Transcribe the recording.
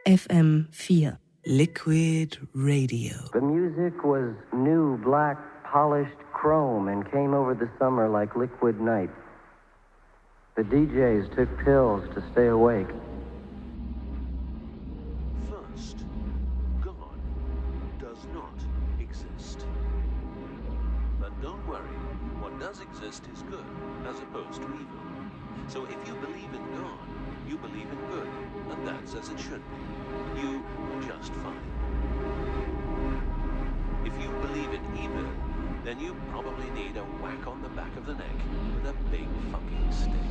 FM4. Liquid Radio. The music was new, black, polished chrome and came over the summer like liquid night. The DJs took pills to stay awake. First, God does not exist. But don't worry, what does exist is good, as opposed to evil. So if you believe in God, you believe in good, and that's as it should be. You are just fine. If you believe in evil, then you probably need a whack on the back of the neck with a big fucking stick.